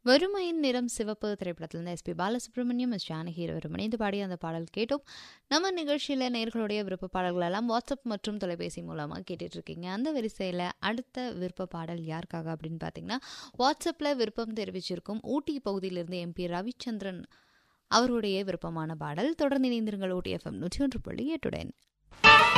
வறுமையின் நிறம் சிவப்பு திரைப்படத்திலிருந்து எஸ்பி பாலசுப்ரமணியம், எஸ் ஜானகி இருவரும் இணைந்து பாடிய அந்த பாடல் கேட்டோம். நம்ம நிகழ்ச்சியில் நேயர்களுடைய விருப்ப பாடல்கள் எல்லாம் வாட்ஸ்அப் மற்றும் தொலைபேசி மூலமாக கேட்டுட்டு இருக்கீங்க. அந்த வரிசையில் அடுத்த விருப்ப பாடல் யாருக்காக அப்படின்னு பார்த்தீங்கன்னா, வாட்ஸ்அப்பில் விருப்பம் தெரிவிச்சிருக்கும் ஊட்டி பகுதியிலிருந்து எம்பி ரவிச்சந்திரன் அவருடைய விருப்பமான பாடல். தொடர்ந்து இணைந்திருங்கள் ஊட்டி FM 101.8.